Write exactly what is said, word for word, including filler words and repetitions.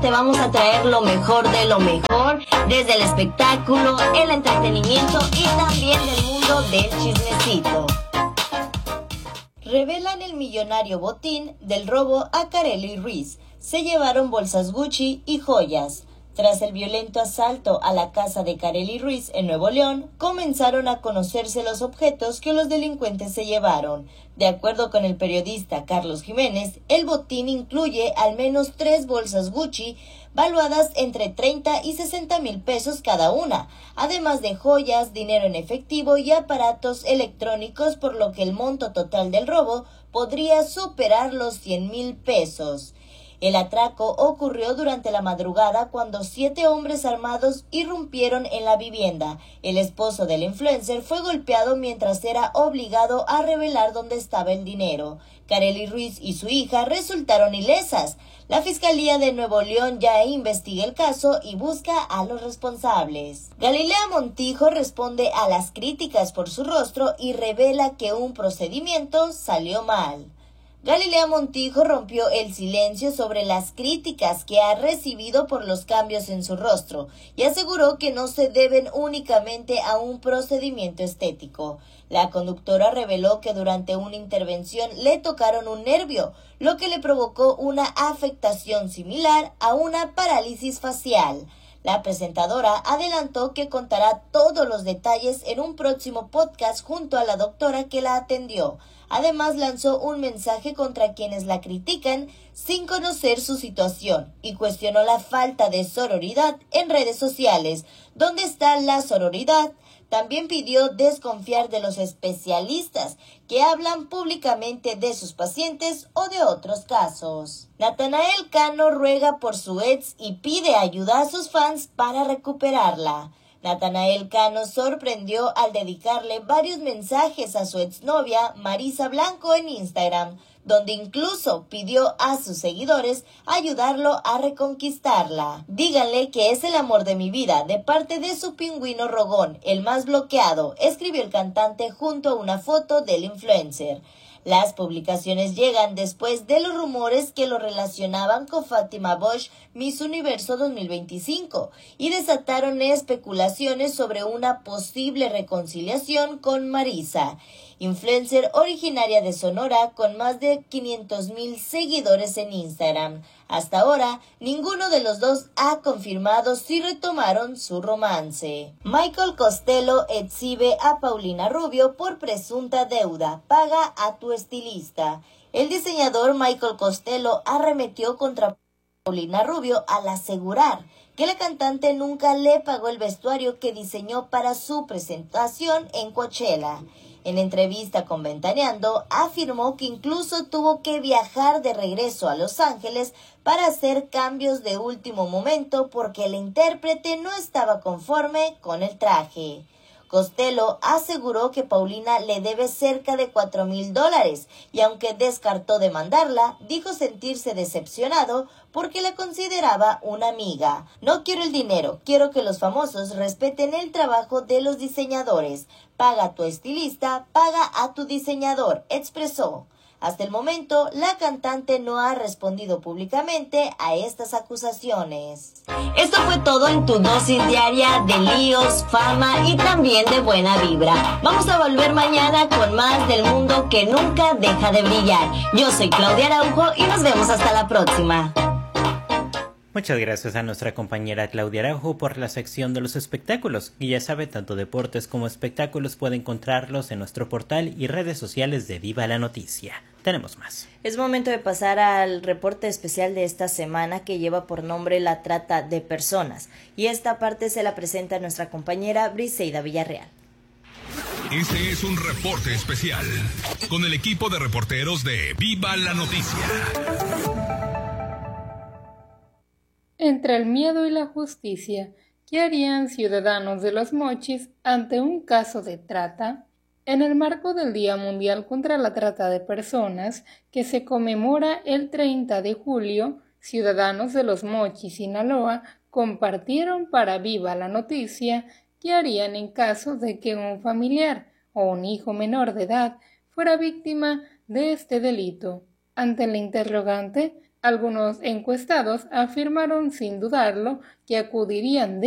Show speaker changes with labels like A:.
A: te vamos a traer lo mejor de lo mejor, desde el espectáculo, el entretenimiento y también del mundo del chismecito. Revelan el millonario botín del robo a Karely Ruiz. Se llevaron bolsas Gucci y joyas. Tras el violento asalto a la casa de Karely Ruiz en Nuevo León, comenzaron a conocerse los objetos que los delincuentes se llevaron. De acuerdo con el periodista Carlos Jiménez, el botín incluye al menos tres bolsas Gucci, valuadas entre treinta y sesenta mil pesos cada una, además de joyas, dinero en efectivo y aparatos electrónicos, por lo que el monto total del robo podría superar los cien mil pesos. El atraco ocurrió durante la madrugada cuando siete hombres armados irrumpieron en la vivienda. El esposo del influencer fue golpeado mientras era obligado a revelar dónde estaba el dinero. Karely Ruiz y su hija resultaron ilesas. La Fiscalía de Nuevo León ya investiga el caso y busca a los responsables. Galilea Montijo responde a las críticas por su rostro y revela que un procedimiento salió mal. Galilea Montijo rompió el silencio sobre las críticas que ha recibido por los cambios en su rostro y aseguró que no se deben únicamente a un procedimiento estético. La conductora reveló que durante una intervención le tocaron un nervio, lo que le provocó una afectación similar a una parálisis facial. La presentadora adelantó que contará todos los detalles en un próximo podcast junto a la doctora que la atendió. Además, lanzó un mensaje contra quienes la critican sin conocer su situación y cuestionó la falta de sororidad en redes sociales. ¿Dónde está la sororidad? También pidió desconfiar de los especialistas que hablan públicamente de sus pacientes o de otros casos. Natanael Cano ruega por su ex y pide ayuda a sus fans para recuperarla. Natanael Cano sorprendió al dedicarle varios mensajes a su exnovia Marisa Blanco en Instagram, donde incluso pidió a sus seguidores ayudarlo a reconquistarla. Díganle que es el amor de mi vida, de parte de su pingüino rogón, el más bloqueado, escribió el cantante junto a una foto del influencer. Las publicaciones llegan después de los rumores que lo relacionaban con Fátima Bosch, Miss Universo dos mil veinticinco, y desataron especulaciones sobre una posible reconciliación con Marisa, influencer originaria de Sonora con más de quinientos mil seguidores en Instagram. Hasta ahora, ninguno de los dos ha confirmado si retomaron su romance. Michael Costello exhibe a Paulina Rubio por presunta deuda. Paga a tu estilista. El diseñador Michael Costello arremetió contra Paulina Rubio al asegurar que la cantante nunca le pagó el vestuario que diseñó para su presentación en Coachella. En entrevista con Ventaneando, afirmó que incluso tuvo que viajar de regreso a Los Ángeles para hacer cambios de último momento porque la intérprete no estaba conforme con el traje. Costello aseguró que Paulina le debe cerca de cuatro mil dólares y aunque descartó demandarla, dijo sentirse decepcionado porque la consideraba una amiga. No quiero el dinero, quiero que los famosos respeten el trabajo de los diseñadores. Paga a tu estilista, paga a tu diseñador, expresó. Hasta el momento, la cantante no ha respondido públicamente a estas acusaciones. Esto fue todo en tu dosis diaria de líos, fama y también de buena vibra. Vamos a volver mañana con más del mundo que nunca deja de brillar. Yo soy Claudia Araujo y nos vemos hasta la próxima.
B: Muchas gracias a nuestra compañera Claudia Araujo por la sección de los espectáculos. Y ya sabe, tanto deportes como espectáculos puede encontrarlos en nuestro portal y redes sociales de Viva la Noticia. Tenemos más.
C: Es momento de pasar al reporte especial de esta semana que lleva por nombre la trata de personas. Y esta parte se la presenta nuestra compañera Briseida Villarreal.
D: Este es un reporte especial con el equipo de reporteros de Viva la Noticia.
E: Entre el miedo y la justicia, ¿qué harían ciudadanos de Los Mochis ante un caso de trata? En el marco del Día Mundial contra la Trata de Personas, que se conmemora el treinta de julio, ciudadanos de Los Mochis, Sinaloa, compartieron para Viva la Noticia qué harían en caso de que un familiar o un hijo menor de edad fuera víctima de este delito. Ante la interrogante, Algunos encuestados afirmaron sin dudarlo que acudirían de